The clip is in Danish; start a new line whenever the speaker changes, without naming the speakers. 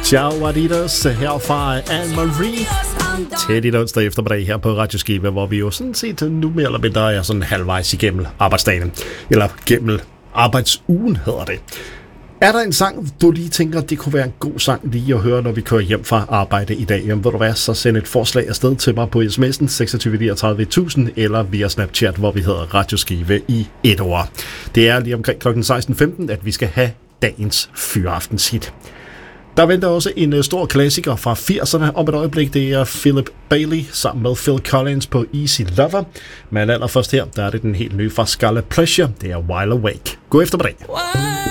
Ciao Adidas herfra Anne-Marie til dit onsdag eftermiddag her på Radioskive, hvor vi jo sådan set nu mere eller mindre er sådan halvvejs igennem arbejdsdagen, eller gennem arbejdsugen hedder det. Er der en sang, du lige tænker, det kunne være en god sang lige at høre, når vi kører hjem fra arbejde i dag? Jamen, vil du være, så send et forslag afsted til mig på sms'en 2639 eller via Snapchat, hvor vi hedder Radioskive i et ord. Det er lige omkring kl. 16.15, at vi skal have dagens fyraftens-hit. Der venter også en stor klassiker fra 80'erne om et øjeblik. Det er Philip Bailey sammen med Phil Collins på Easy Lover. Men allerførst her, der er det den helt nye fra Scarlet Pleasure. Det er While Awake. God eftermiddag.